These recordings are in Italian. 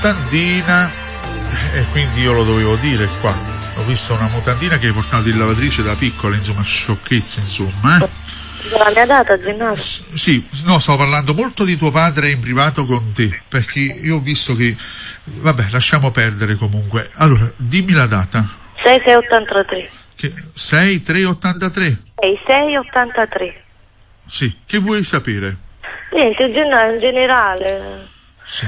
mutandina, e quindi io lo dovevo dire qua. Ho visto una mutandina che hai portato in lavatrice da piccola, insomma, sciocchezza, insomma. La mia data, Gennaro? Sì, no, stavo parlando molto di tuo padre in privato con te, perché io ho visto che, vabbè, lasciamo perdere comunque. Allora, dimmi la data. 6683. 6383? 6683. Sì, che vuoi sapere? Niente, Gennaro, in generale. Sì.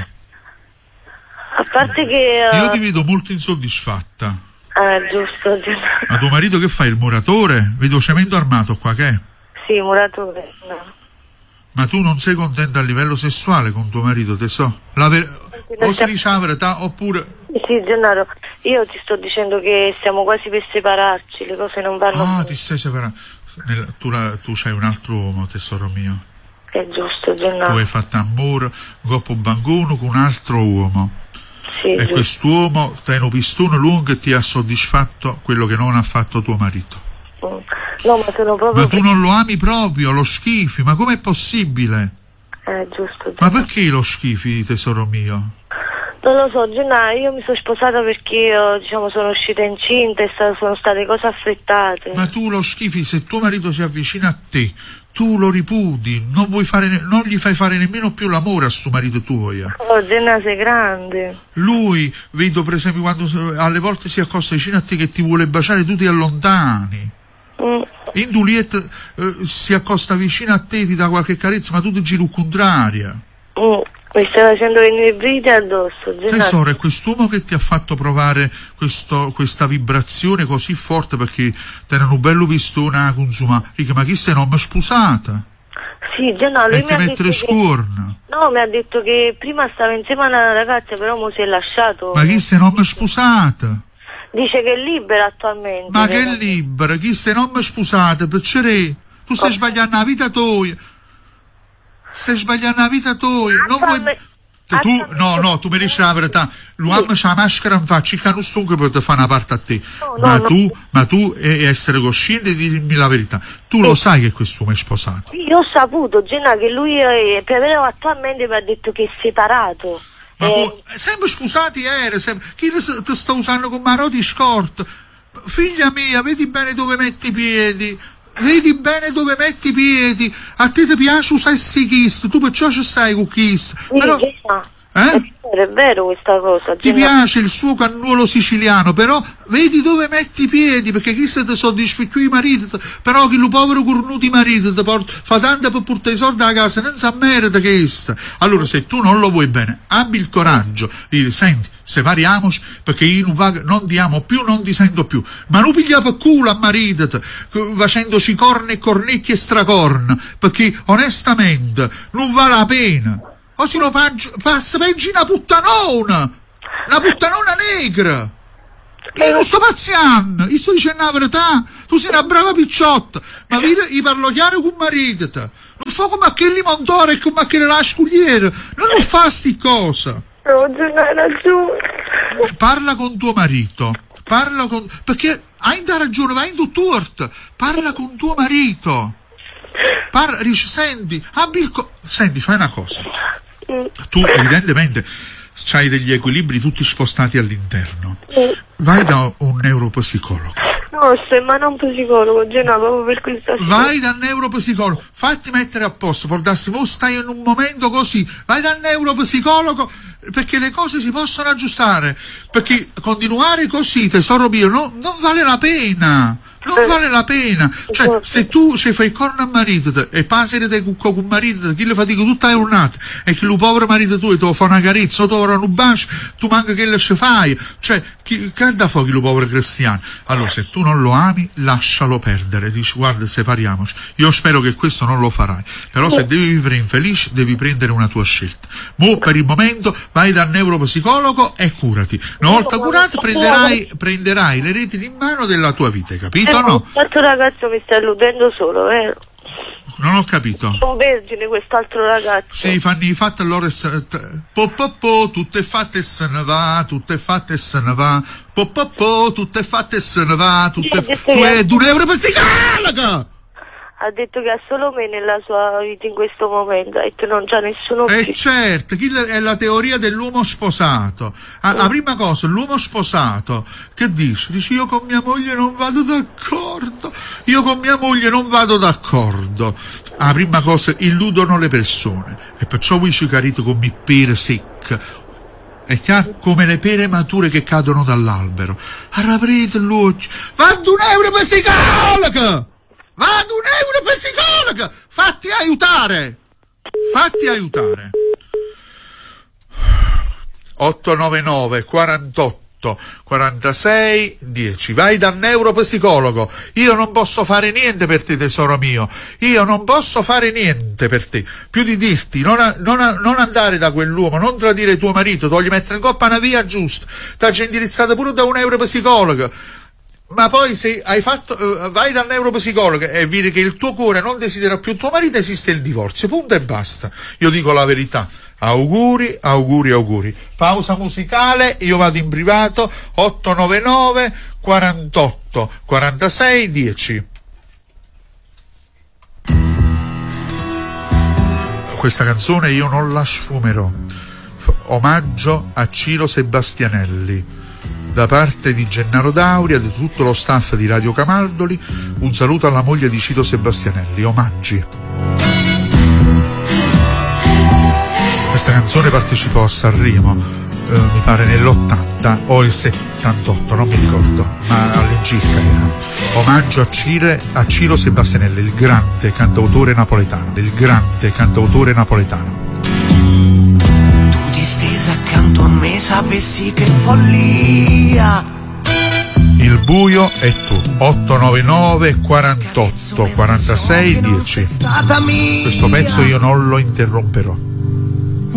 A parte che... Io ti vedo molto insoddisfatta. Giusto, Gennaro. Ma tuo marito che fa? Il muratore? Vedo cemento armato qua, che è? Sì, muratore, no. Ma tu non sei contenta a livello sessuale con tuo marito, te so? O si dice la verità oppure... Sì, Gennaro, io ti sto dicendo che stiamo quasi per separarci, le cose non vanno bene. Ti stai separando. Tu c'hai un altro uomo, tesoro mio. È giusto, Gennaro. Tu hai fatto amore coppo banguno con un altro uomo. Sì, e giusto. Quest'uomo ti ha un pistone lungo e ti ha soddisfatto quello che non ha fatto tuo marito. No, ma sono proprio... Ma tu non lo ami proprio, lo schifi, ma com'è possibile? Giusto, Gennaro. Ma perché lo schifi, tesoro mio? Non lo so, Gennaro, io mi sono sposata perché io, diciamo, sono uscita incinta e sono state cose affrettate. Ma tu lo schifi, se tuo marito si avvicina a te, tu lo ripudi, non gli fai fare nemmeno più l'amore a suo marito tuo. Oh, Gennaro, sei grande. Lui, vedo per esempio quando alle volte si accosta vicino a te che ti vuole baciare, tu ti allontani. In Juliette si accosta vicino a te, ti dà qualche carezza, ma tu ti giri contraria. Mi stai facendo venire i brividi addosso, Gennaro. Tesoro, è quest'uomo che ti ha fatto provare questa vibrazione così forte, perché te ne un bello pistone a consumare. Ma chi sei, non mi sposata? Sì, Gennaro, lui e mi ti ha mettere detto scorna. No, mi ha detto che prima stava insieme a una ragazza, però mo si è lasciato. Ma chi sei, non mi sposata? Dice che è libera attualmente. Ma che è libera? Chi sei, non mi sposata? Perché tu stai sbagliando la vita tua. Stai sbagliando la vita tua. Non vuoi... Tu mi dici la verità. L'uomo c'ha la maschera in faccia, che non stunque per te fare una parte a te. Ma tu essere cosciente di dirmi la verità. Tu lo sai che quest'uomo è sposato. Io ho saputo, Gennaro, che lui però attualmente mi ha detto che è separato. Ma sempre scusati chi ti sta usando con maroti scort? Figlia mia, vedi bene dove metti i piedi. Vedi bene dove metti i piedi. A te ti piace usare kiss, tu perciò ci stai con kiss. Sì, però è vero questa cosa. Ti piace il suo cannuolo siciliano, però vedi dove metti i piedi, perché chi se ti soddisfa più i mariti, però che lo povero cornuto i mariti ti fa tanto per portare i soldi a casa, non sa merita che sta. Allora se tu non lo vuoi bene, abbi il coraggio di dire: senti, separiamoci, perché io non ti amo più, non ti sento più, ma non piglia per culo a marito facendoci corna e cornecchi e stracorna, perché onestamente non vale la pena. O se no passa peggio una puttanona negra. Io non sto pazziando, io sto dicendo la verità. Tu sei una brava picciotta, ma io parlo chiaro con marito. Non fa come a quelli montore e come a quelli la scugliera. Non fa sti cosa. Hai ragione. Parla con tuo marito. Perché hai da ragione, vai in tutt'orto. Parla con tuo marito. Dice: senti, fai una cosa. Tu evidentemente c'hai degli equilibri tutti spostati all'interno. Vai da un neuropsicologo. No, ma non psicologo, proprio per questa situazione. Vai dal neuropsicologo, fatti mettere a posto, portassimo, stai in un momento così, vai dal neuropsicologo, perché le cose si possono aggiustare, perché continuare così, tesoro mio, non vale la pena. Non vale la pena. Cioè, se tu ci fai corno a marito e passi te con marito, chi le fatica tutta la giornata, e che lo povero marito tuo ti fa una carezza o ti fa un bacio, tu manca che le ci fai. Cioè, che da fuoco lo povero cristiano? Allora, se tu non lo ami, lascialo perdere. Dici: guarda, separiamoci. Io spero che questo non lo farai. Però se devi vivere infelice, devi prendere una tua scelta. Per il momento vai dal neuropsicologo e curati. Una volta curato prenderai le redini in mano della tua vita, capito? No? Quest'altro ragazzo mi sta illudendo solo, vero? Non ho capito. Sono vergine quest'altro ragazzo. Sì, fanno i fatti allora. Tutto è fatto e se ne va, tutto è fatto e se ne va. Tutto è fatto e se ne va, tutto è fatto. Tu è €2 psicologa! ha detto che ha solo me nella sua vita in questo momento, ha detto non c'ha nessuno più. Certo, è la teoria dell'uomo sposato. La prima cosa, l'uomo sposato, che dice? Dice io con mia moglie non vado d'accordo, La prima cosa, illudono le persone, e perciò voi ci carite come pere secche, è chiaro? Come le pere mature che cadono dall'albero. Araprete l'occhio, vado €1 per psicologa! Fatti aiutare! 899 48 46 10. Vai dal neuropsicologo. Io non posso fare niente per te, tesoro mio. Io non posso fare niente per te. Più di dirti non andare da quell'uomo, non tradire tuo marito, togli mettere in coppa una via giusta. T'ha indirizzato pure da un neuropsicologo. Ma poi se hai fatto vai dal neuropsicologo e vedi che il tuo cuore non desidera più tuo marito, esiste il divorzio, punto e basta. Io dico la verità. Auguri. Pausa musicale, io vado in privato. 899 48 46 10. Questa canzone io non la sfumerò. Omaggio a Ciro Sebastianelli da parte di Gennaro Dauria, di tutto lo staff di Radio Camaldoli. Un saluto alla moglie di Ciro Sebastianelli. Omaggi. Questa canzone partecipò a Sanremo, mi pare nell'80 o il 78, non mi ricordo, ma all'incirca era. Omaggio a Ciro Sebastianelli, il grande cantautore napoletano. Tu distesa accanto a me sapessi che follia. Il buio è tu. 899 48 46 10. Questo pezzo io non lo interromperò.